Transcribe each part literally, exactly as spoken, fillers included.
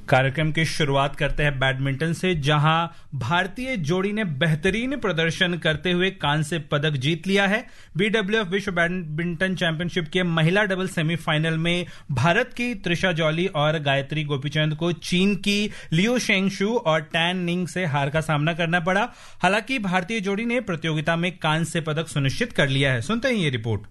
कार्यक्रम की शुरुआत करते हैं बैडमिंटन से, जहां भारतीय जोड़ी ने बेहतरीन प्रदर्शन करते हुए कांस्य पदक जीत लिया है। बीडब्ल्यूएफ विश्व बैडमिंटन चैंपियनशिप के महिला डबल सेमीफाइनल में भारत की त्रिशा जॉली और गायत्री गोपीचंद को चीन की लियो शेंगशु और टैन निंग से हार का सामना करना पड़ा। हालांकि भारतीय जोड़ी ने प्रतियोगिता में कांस्य पदक सुनिश्चित कर लिया है। सुनते हैं ये रिपोर्ट।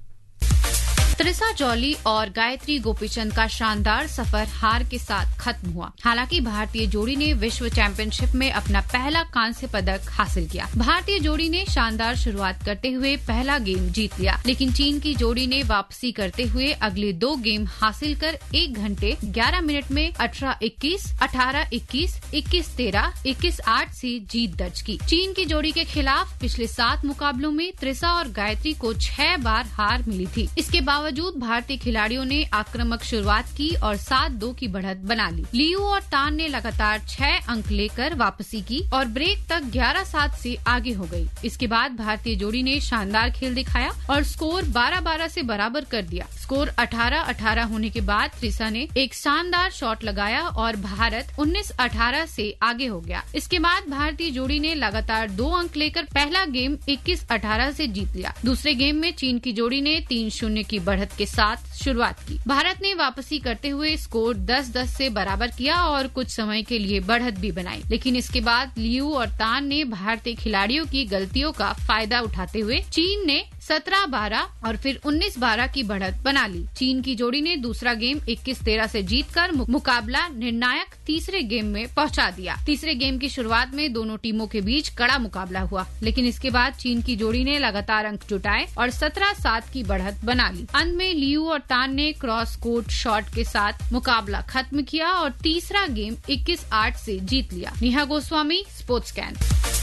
त्रिशा जॉली और गायत्री गोपीचंद का शानदार सफर हार के साथ खत्म हुआ। हालांकि भारतीय जोड़ी ने विश्व चैंपियनशिप में अपना पहला कांस्य पदक हासिल किया। भारतीय जोड़ी ने शानदार शुरुआत करते हुए पहला गेम जीत लिया, लेकिन चीन की जोड़ी ने वापसी करते हुए अगले दो गेम हासिल कर एक घंटे ग्यारह मिनट में अठारह इक्कीस, अठारह इक्कीस, इक्कीस तेरह, इक्कीस आठ से जीत दर्ज की। चीन की जोड़ी के खिलाफ पिछले सात मुकाबलों में त्रिशा और गायत्री को छह बार हार मिली थी। इसके बावजूद भारतीय खिलाड़ियों ने आक्रामक शुरुआत की और सात दो की बढ़त बना ली। लियू और तान ने लगातार छह अंक लेकर वापसी की और ब्रेक तक ग्यारह सात से आगे हो गई। इसके बाद भारतीय जोड़ी ने शानदार खेल दिखाया और स्कोर बारह बारह से बराबर कर दिया। स्कोर अठारह अठारह होने के बाद त्रिशा ने एक शानदार शॉट लगाया और भारत उन्नीस अठारह से आगे हो गया। इसके बाद भारतीय जोड़ी ने लगातार दो अंक लेकर पहला गेम इक्कीस अठारह से जीत लिया। दूसरे गेम में चीन की जोड़ी ने तीन शून्य की बढ़त के साथ शुरुआत की। भारत ने वापसी करते हुए स्कोर दस दस से बराबर किया और कुछ समय के लिए बढ़त भी बनाई, लेकिन इसके बाद लियू और तान ने भारतीय खिलाड़ियों की गलतियों का फायदा उठाते हुए चीन ने सत्रह बारह और फिर उन्नीस बारह की बढ़त बना ली। चीन की जोड़ी ने दूसरा गेम इक्कीस तेरह से जीतकर मुकाबला निर्णायक तीसरे गेम में पहुंचा दिया। तीसरे गेम की शुरुआत में दोनों टीमों के बीच कड़ा मुकाबला हुआ, लेकिन इसके बाद चीन की जोड़ी ने लगातार अंक जुटाए और सत्रह सात की बढ़त बना ली। अंत में लियू और तान ने क्रॉस कोर्ट शॉट के साथ मुकाबला खत्म किया और तीसरा गेम इक्कीस आठ से जीत लिया। Neha Goswami, sports can.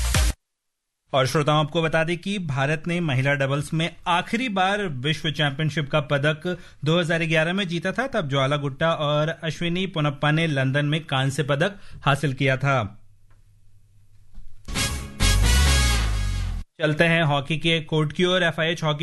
और श्रोताओं, आपको बता दें कि भारत ने महिला डबल्स में आखिरी बार विश्व चैंपियनशिप का पदक दो हज़ार ग्यारह में जीता था। तब ज्वाला गुट्टा और अश्विनी पोनप्पा ने लंदन में कांस्य पदक हासिल किया था। चलते हैं हॉकी के कोर्ट की ओर। FIH hockey